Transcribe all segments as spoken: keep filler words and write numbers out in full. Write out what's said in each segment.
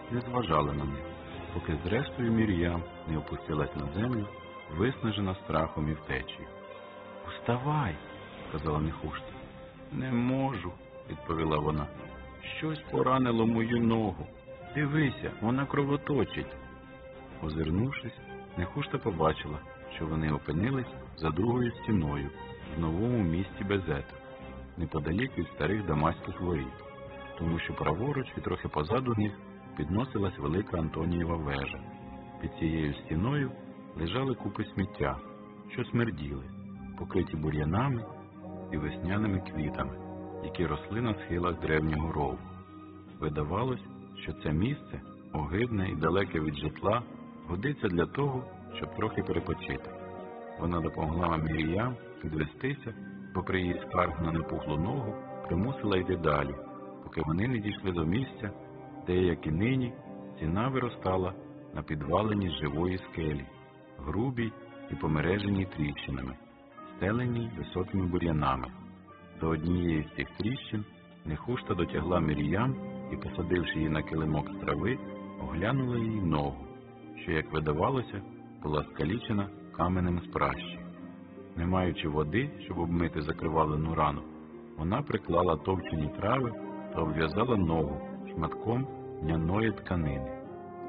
не зважали на них, поки зрештою Мір'ям не опустилась на землю, виснажена страхом і втечею. «Уставай!» – сказала Нехушта. «Не можу», – відповіла вона. «Щось поранило мою ногу. Дивися, вона кровоточить». Озирнувшись, Нехушта побачила, що вони опинились за другою стіною в новому місті Безета, неподалік від старих дамаських воріт, тому що праворуч і трохи позаду них підносилась велика Антонієва вежа. Під цією стіною лежали купи сміття, що смерділи, покриті бур'янами і весняними квітами, які росли на схилах древнього рову. Видавалось, що це місце, огидне і далеке від житла, годиться для того, щоб трохи перепочити. Вона допомогла Мір'ям підвестися, попри її скаргу на непухлу ногу, примусила йти далі, поки вони не дійшли до місця, де, як і нині, стіна виростала на підвалині з живої скелі, грубій і помереженій тріщинами, стеленій високими бур'янами. До однієї з цих тріщин Нехушта дотягла Мір'ям і, посадивши її на килимок з трави, оглянула її ногу, що, як видавалося, була скалічена каменем з пращі. Не маючи води, щоб обмити закривавлену рану, вона приклала товчені трави та обв'язала ногу шматком льняної тканини.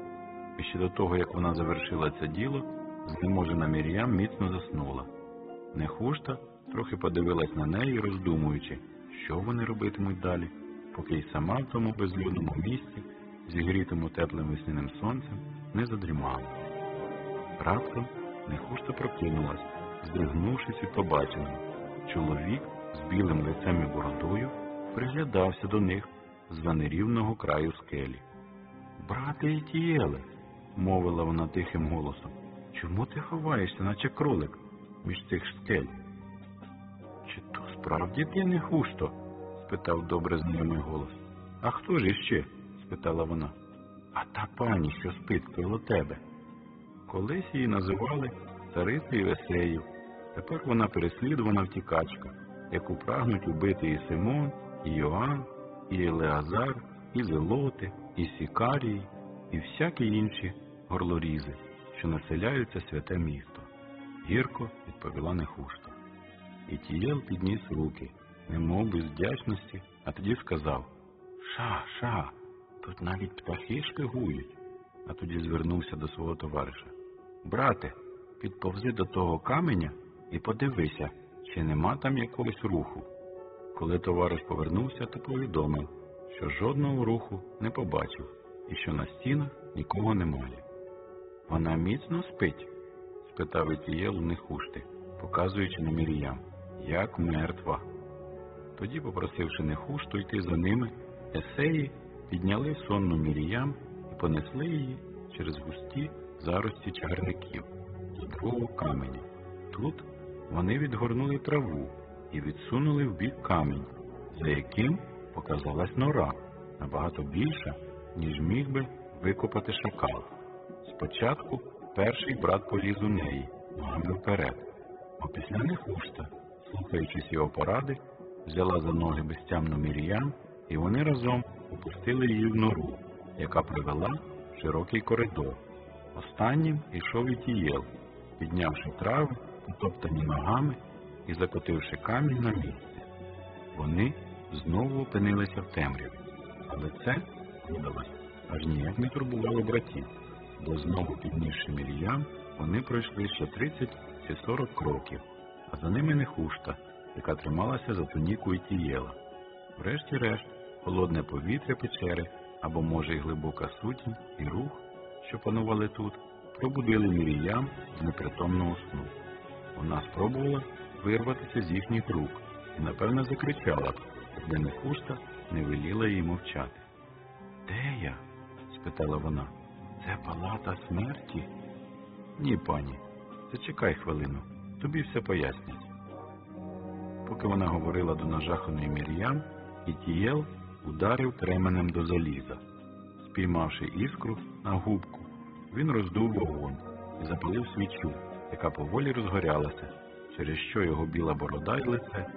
І ще до того, як вона завершила це діло, знеможена Мір'ям міцно заснула. Нехушта трохи подивилась на неї, роздумуючи, що вони робитимуть далі, поки й сама в тому безлюдному місці, зігрітому теплим весняним сонцем, не задрімала. Раптом Нехушта прокинулась, здригнувшись від побаченого. Чоловік з білим лицем і бородою приглядався до них з-за нерівного краю скелі. «Брате Ітієле», – мовила вона тихим голосом, – «чому ти ховаєшся, наче кролик, між цих скель?» «Чи то справді ти, Нехушто?» – спитав добре знайомий голос. «А хто ж іще?» – спитала вона. «А та пані, що спить коло тебе». Колись її називали Царицею Весею. Тепер вона переслідувана втікачка, яку прагнуть убити і Симон, і Йоанн, і Елеазар, і Зелоти, і Сікарії, і всякі інші горлорізи, що населяються святе місто. Гірко відповіла Нехушта. Ітієл підніс руки, немов без вдячності, а тоді сказав: «Ша, ша, тут навіть птахи шпигують». А тоді звернувся до свого товариша. «Брате, підповзи до того каменя і подивися, чи нема там якогось руху». Коли товариш повернувся, то повідомив, що жодного руху не побачив і що на стінах нікого немає. «Вона міцно спить?» – спитав Ітієл у Нехушти, показуючи на Мір'ям, як мертва. Тоді, попросивши Нехушту йти за ними, есеї підняли сонну Мір'ям і понесли її через густі зарості чагарників з другого каменя. Тут вони відгорнули траву і відсунули в бік камінь, за яким показалась нора, набагато більша, ніж міг би викопати шакал. Спочатку перший брат поліз у неї, ногами вперед, а після Нехушта, слухаючись його поради, взяла за ноги безтямну Мір'ям, і вони разом опустили її в нору, яка привела в широкий коридор. Останнім ішов Ітієл, піднявши трави, потоптані ногами і закотивши камінь на місце. Вони знову опинилися в темряві, але це, видалось, аж ніяк не турбувало братів, бо знову піднісши Мір'ям, вони пройшли ще тридцять чи сорок кроків, а за ними Нехушта, яка трималася за туніку Ітієла. Врешті-решт, холодне повітря печери, або, може, й глибока сутінь і рух, що панували тут, пробудили Мір'ям з непритомного сну. Вона спробувала вирватися з їхніх рук і, напевно, закричала, якби Нехушта не веліла їй мовчати. «Де я?» – спитала вона. «Це палата смерті?» «Ні, пані. Зачекай хвилину. Тобі все пояснять». Поки вона говорила до нажаханої Мір'ям, Ітієл ударив кременем до заліза. Спіймавши іскру на губку, він роздув вогонь і запалив свічу, яка поволі розгорялася, через що його біла борода й лице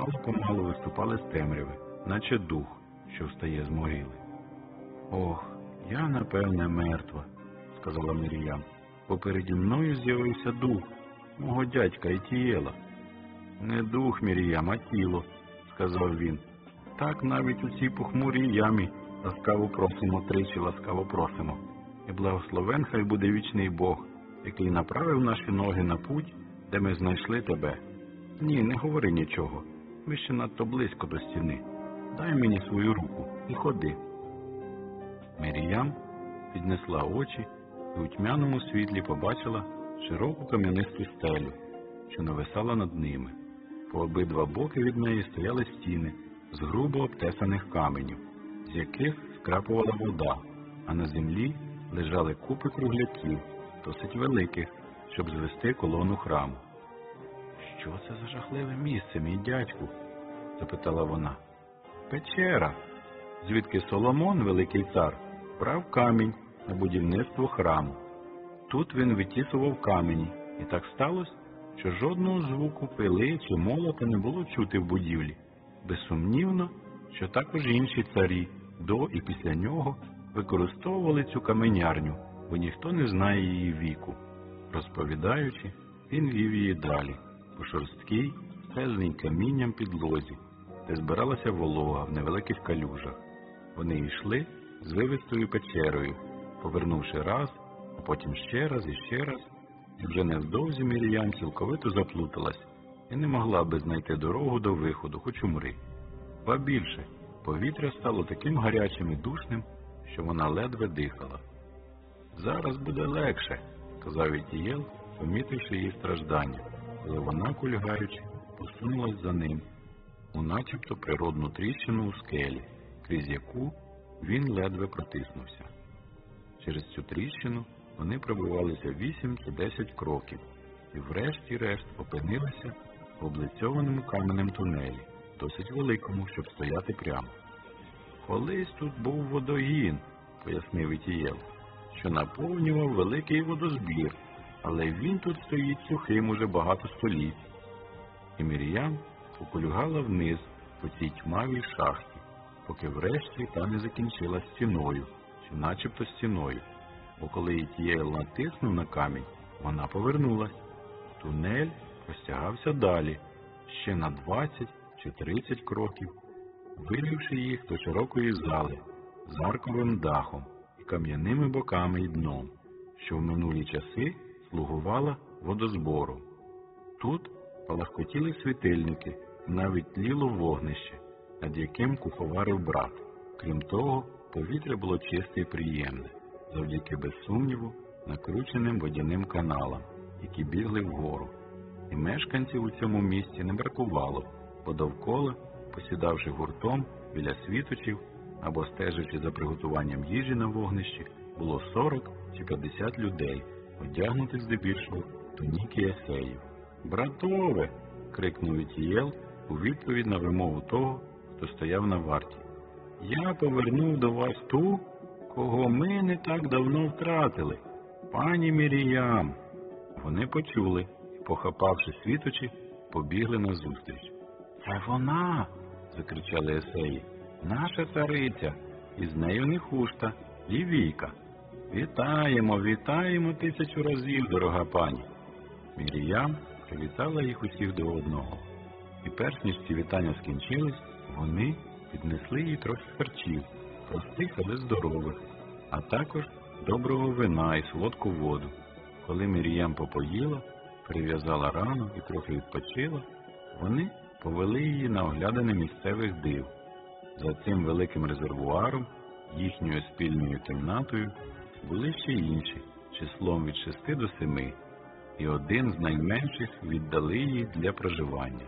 мало-помалу виступали з темряви, наче дух, що встає з могили. «Ох, Я, напевне, мертва, сказала Мір'ям. Попереді мною з'явився дух мого дядька Ітієла. Не дух, Мір'ям, а тіло, сказав він. Так навіть у цій похмурій ямі ласкаво просимо, тричі ласкаво просимо. І благословен хай буде вічний Бог, який направив наші ноги на путь, де ми знайшли тебе. Ні, не говори нічого, ми ще надто близько до стіни. Дай мені свою руку і ходи. Мір'ям піднесла очі і у тьмяному світлі побачила широку кам'янисту стелю, що нависала над ними. По обидва боки від неї стояли стіни з грубо обтесаних каменів, з яких скрапувала вода, а на землі лежали купи кругляків, досить великих, щоб звести колону храму. «Що це за жахливе місце, мій дядьку?» – запитала вона. «Печера, звідки Соломон, великий цар, брав камінь на будівництво храму. Тут він витісував камені, і так сталося, що жодного звуку пили чи молота не було чути в будівлі. Безсумнівно, що також інші царі до і після нього використовували цю каменярню, бо ніхто не знає її віку». Розповідаючи, він вів її далі, по шорсткій, стеленій камінням підлозі, де збиралася волога в невеликих калюжах. Вони йшли звивистою печерою, повернувши раз, а потім ще раз і ще раз, і вже невдовзі Мір'ям цілковито заплуталась і не могла би знайти дорогу до виходу, хоч умри. Ба більше, повітря стало таким гарячим і душним, що вона ледве дихала. «Зараз буде легше», – казав Ітієл, помітивши її страждання, коли вона, кульгаючи, посунулась за ним у начебто природну тріщину у скелі, крізь яку він ледве протиснувся. Через цю тріщину вони пробивалися вісім чи десять кроків і врешті-решт опинилися в облицьованому каменем тунелі, досить великому, щоб стояти прямо. «Колись тут був водогін», – пояснив Ітієл, – «що наповнював великий водозбір, але він тут стоїть сухим уже багато століть». І Мір'ям покульгала вниз по цій тьмавій шахті, поки врешті та не закінчила стіною, чи начебто стіною, бо коли Ітієл натиснув на камінь, вона повернулась. Тунель простягався далі, ще на двадцять чи тридцять кроків, вивівши їх до широкої зали з арковим дахом і кам'яними боками й дном, що в минулі часи слугувала водозбором. Тут палахкотіли світильники, навіть тліло вогнище, над яким куховарив брат. Крім того, повітря було чисте і приємне, завдяки, без сумніву, накрученим водяним каналам, які бігли вгору. І мешканців у цьому місці не бракувало, бо довкола, посідавши гуртом біля світочів або стежачи за приготуванням їжі на вогнищі, було сорок чи п'ятдесят людей, одягнутих здебільшого в туніки есеїв. «Братове!» – крикнув Ітієл у відповідь на вимогу того, хто стояв на варті. «Я повернув до вас ту, кого ми не так давно втратили, пані Мір'ям». Вони почули і, похапавши світочі, побігли назустріч. «Це вона!» – закричали есеї. «Наша цариця, і з нею Нехушта, і Віка. Вітаємо, вітаємо тисячу разів, дорога пані!» Мір'ям привітала їх усіх до одного. І перш ніж ці вітання скінчились, вони піднесли їй трохи харчів, простих, але здорових, а також доброго вина і солодку воду. Коли Мір'ям попоїла, перев'язала рану і трохи відпочила, вони повели її на оглядини місцевих див. За цим великим резервуаром, їхньою спільною кімнатою, були ще інші, числом від шести до семи, і один з найменших віддали їй для проживання.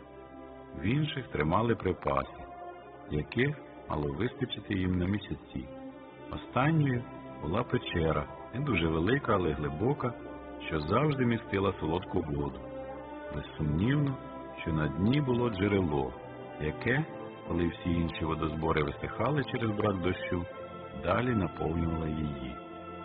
В інших тримали припаси, яких мало вистачити їм на місяці. Останньою була печера, не дуже велика, але глибока, що завжди містила солодку воду. Безсумнівно, що на дні було джерело, яке, коли всі інші водозбори висихали через брак дощу, далі наповнювало її.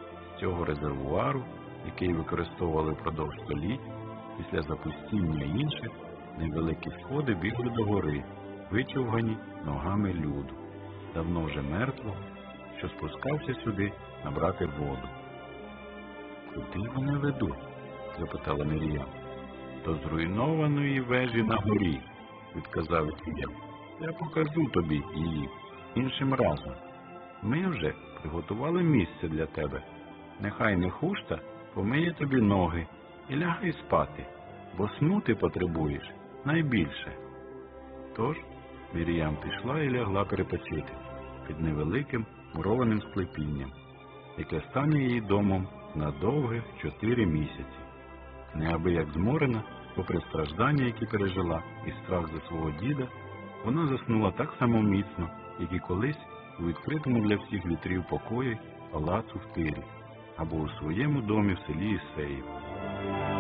З цього резервуару, який використовували впродовж століть, після запустіння інших, невеликі сходи бігли до гори, вичовгані ногами люду, давно вже мертвого, що спускався сюди набрати воду. «Куди вони ведуть?» – запитала Мір'ям. «До зруйнованої вежі на горі», – відказав Ілля. «Я покажу тобі її іншим разом. Ми вже приготували місце для тебе. Нехай Нехушта помиє тобі ноги і лягай спати, бо сну ти потребуєш найбільше». Тож Мір'ям пішла і лягла перепочити під невеликим мурованим склепінням, яке стане її домом на довгих чотири місяці. Неабияк зморена, попри страждання, які пережила, і страх за свого діда, вона заснула так само міцно, як і колись у відкритому для всіх вітрів покої палацу в Тирі або у своєму домі в селі Ісеїв.